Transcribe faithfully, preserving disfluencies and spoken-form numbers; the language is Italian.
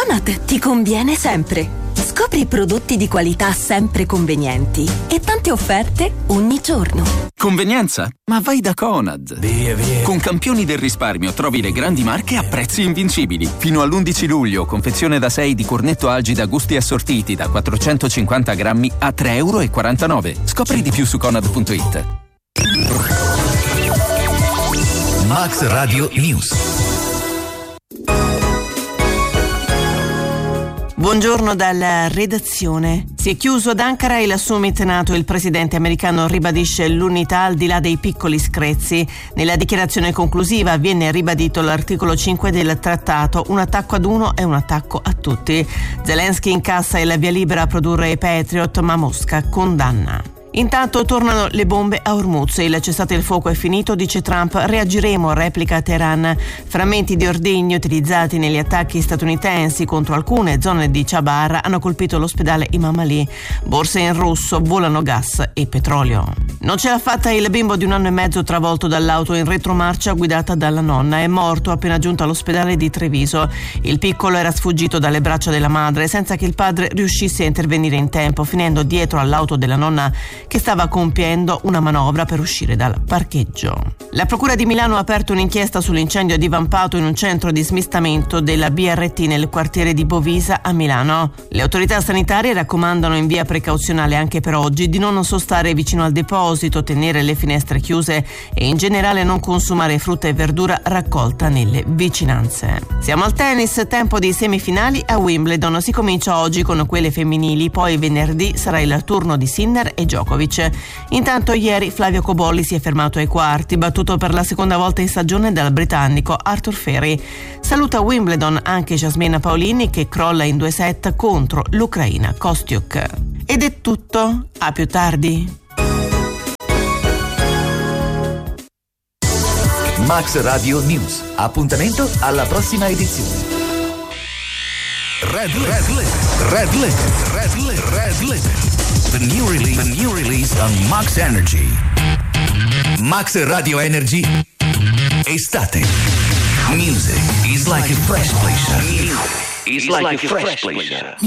Conad ti conviene sempre. Scopri prodotti di qualità sempre convenienti e tante offerte ogni giorno. Convenienza? Ma vai da Conad. Via, via. Con Campioni del Risparmio trovi le grandi marche a prezzi invincibili. Fino all'undici luglio, confezione da sei di cornetto Algida gusti assortiti da quattrocentocinquanta grammi a tre e quarantanove euro. Scopri di più su conad punto it. Max Radio News. Buongiorno dalla redazione. Si è chiuso ad Ankara il summit NATO e il presidente americano ribadisce l'unità al di là dei piccoli screzi. Nella dichiarazione conclusiva viene ribadito l'articolo cinque del trattato: un attacco ad uno è un attacco a tutti. Zelensky incassa il via libera a produrre i Patriot, ma Mosca condanna. Intanto tornano le bombe a Hormuz. Il cessate il fuoco è finito, dice Trump. Reagiremo, replica Teheran. Frammenti di ordigni utilizzati negli attacchi statunitensi contro alcune zone di Chabar hanno colpito l'ospedale Imam Ali. Borse in rosso, volano gas e petrolio. Non ce l'ha fatta il bimbo di un anno e mezzo travolto dall'auto in retromarcia guidata dalla nonna. È morto appena giunto all'ospedale di Treviso. Il piccolo era sfuggito dalle braccia della madre senza che il padre riuscisse a intervenire in tempo, finendo dietro all'auto della nonna che stava compiendo una manovra per uscire dal parcheggio. La Procura di Milano ha aperto un'inchiesta sull'incendio divampato in un centro di smistamento della B R T nel quartiere di Bovisa a Milano. Le autorità sanitarie raccomandano in via precauzionale anche per oggi di non sostare vicino al deposito, tenere le finestre chiuse e in generale non consumare frutta e verdura raccolta nelle vicinanze. Siamo al tennis, tempo di semifinali a Wimbledon. Si comincia oggi con quelle femminili, poi venerdì sarà il turno di Sinner e Djokovic. Intanto ieri Flavio Cobolli si è fermato ai quarti, battuto per la seconda volta in stagione dal britannico Arthur Ferry. Saluta Wimbledon anche Jasmina Paolini, che crolla in due set contro l'Ucraina Kostyuk. Ed è tutto, a più tardi. Max Radio News. Appuntamento alla prossima edizione. Red Red Red Red Red Red Red The new release, the new release on Max Energy. Max Radio Energy Estate. Music is like a fresh pleasure. Music is like a fresh pleasure.